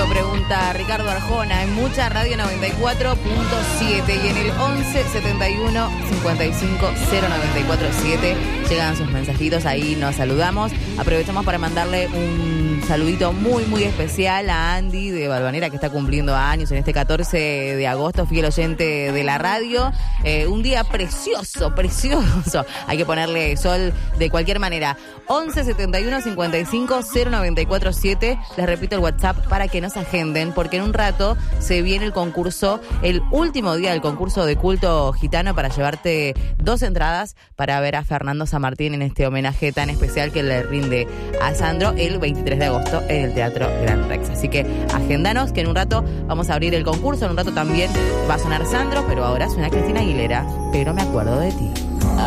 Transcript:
pregunta Ricardo Arjona en Mucha Radio 94.7 y en el 11 71 55 0947 llegan sus mensajitos, ahí nos saludamos. Aprovechamos para mandarle un saludito muy muy especial a Andy de Balvanera, que está cumpliendo años en este 14 de agosto, fiel oyente de la radio. Un día precioso, precioso. Hay que ponerle sol de cualquier manera. 11 71 55 0947. Les repito el WhatsApp para que nos agenden, porque en un rato se viene el concurso, el último día del concurso de culto gitano, para llevarte 2 entradas para ver a Fernando San Martín en este homenaje tan especial que le rinde a Sandro el 23 de agosto en el Teatro Gran Rex. Así que agéndanos, que en un rato vamos a abrir el concurso. En un rato también va a sonar Sandro, pero ahora suena Cristina Aguilera. Pero me acuerdo de ti.